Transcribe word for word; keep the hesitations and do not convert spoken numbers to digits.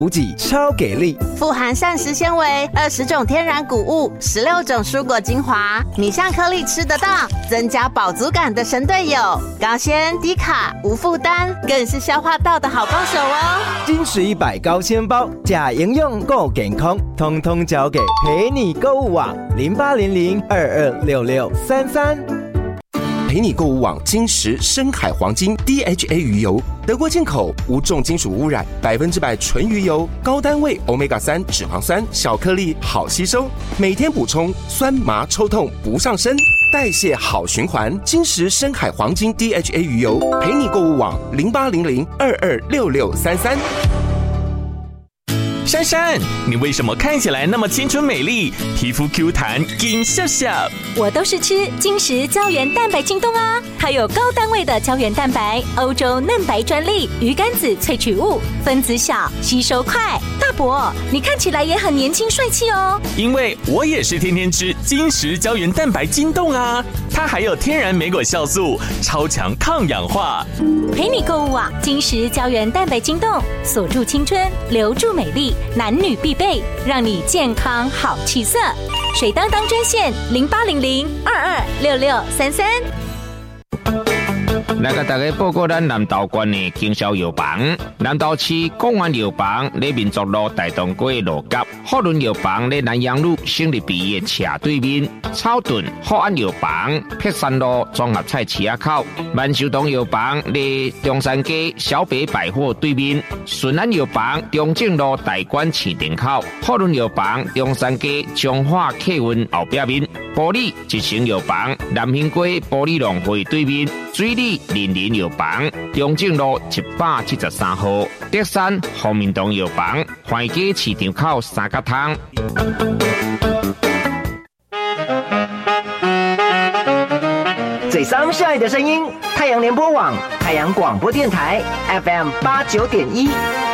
补给超给力， 富含膳食纤维、二十种天然谷物、十六种蔬果精华，你像颗粒吃得到，增加饱足感的神队友。高纤、低卡、无负担，更是消化道的好帮手哦。 金石一百高纤包，假营养够健康，通通交给陪你购物网零八零零二二六六三三。 陪你购物网金石深海黄金 D H A 鱼油，德国进口，无重金属污染，百分之百纯鱼油，高单位 欧米伽三 脂肪酸，小颗粒好吸收，每天补充，酸麻抽痛不上身，代谢好循环。金石深海黄金 D H A 鱼油，陪你购物网零八零零二二六六三三。 珊珊，你为什么看起来那么青春美丽，皮肤 Q 弹，金笑笑？ 我都是吃金石胶原蛋白晶冻啊，它有高单位的胶原蛋白，欧洲嫩白专利，鱼肝子萃取物，分子小，吸收快。大伯，你看起来也很年轻帅气哦。 因为我也是天天吃金石胶原蛋白晶冻啊，它还有天然莓果酵素，超强抗氧化。 陪你购物网金石胶原蛋白晶冻，锁住青春，留住美丽。男女必备，让你健康好气色。水当当专线零八零零二二六六三三。 来甲大家报告咱南投县的经销药房，南投市公安药房咧民族路大东街路角，福伦药房咧南阳路省立毕业斜对面，草屯福安药房碧山路综合菜市口，万寿堂药房咧中山街小北百货对面，顺安药房中正路大馆市场口，福伦药房中山街中华客运后壁面，玻璃一成药房南兴街玻璃农会对面，水里林林药房中正路一百七十三号，德山福民堂药房环街市场口三角汤。 最上下的声音，太阳联播网，太阳广播电台 F M 八九点一。